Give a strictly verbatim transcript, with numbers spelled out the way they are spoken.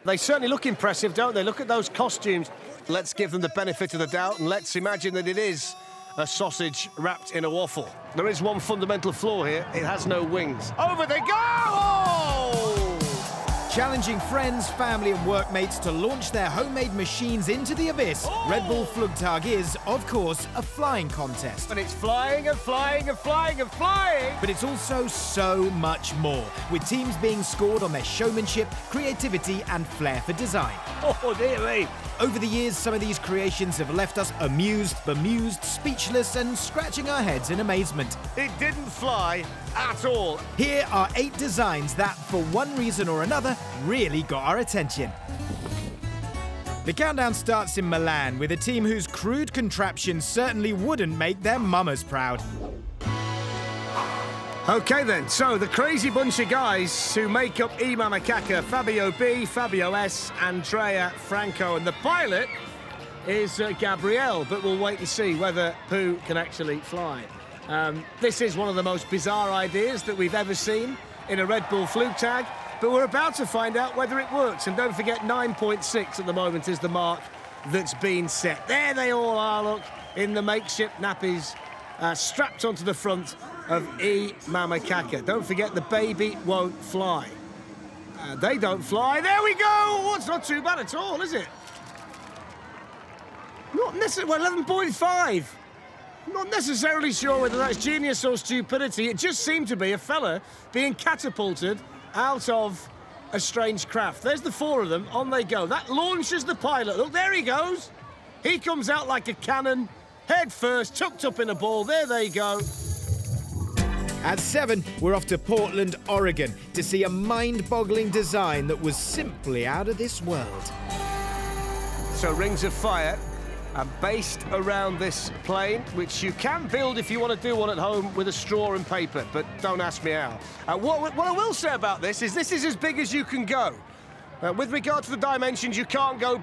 They certainly look impressive, don't they? Look at those costumes. Let's give them the benefit of the doubt and let's imagine that it is a sausage wrapped in a waffle. There is one fundamental flaw here. It has no wings. Over they go! Oh! Challenging friends, family and workmates to launch their homemade machines into the abyss, Oh! Red Bull Flugtag is, of course, a flying contest. And it's flying and flying and flying and flying! But it's also so much more, with teams being scored on their showmanship, creativity and flair for design. Oh, dear me! Over the years, some of these creations have left us amused, bemused, speechless and scratching our heads in amazement. It didn't fly at all. Here are eight designs that, for one reason or another, really got our attention. The countdown starts in Milan with a team whose crude contraptions certainly wouldn't make their mamas proud. OK then, so the crazy bunch of guys who make up E Mamakaka, Fabio B, Fabio S, Andrea Franco, and the pilot is uh, Gabrielle, but we'll wait and see whether Pooh can actually fly. Um, this is one of the most bizarre ideas that we've ever seen in a Red Bull Flugtag, but we're about to find out whether it works. And don't forget, nine point six at the moment is the mark that's been set. There they all are, look, in the makeshift nappies, uh, strapped onto the front of E Mamakaka. Don't forget, the baby won't fly. Uh, they don't fly. There we go! Oh, it's not too bad at all, is it? Not necessarily. Well, eleven point five. Not necessarily sure whether that's genius or stupidity. It just seemed to be a fella being catapulted out of a strange craft. There's the four of them. On they go. That launches the pilot. Look, there he goes. He comes out like a cannon, head first, tucked up in a ball. There they go. At seven, we're off to Portland, Oregon, to see a mind-boggling design that was simply out of this world. So Rings of Fire are based around this plane, which you can build if you want to do one at home with a straw and paper, but don't ask me how. Uh, what, what I will say about this is this is as big as you can go. Uh, with regard to the dimensions, you can't go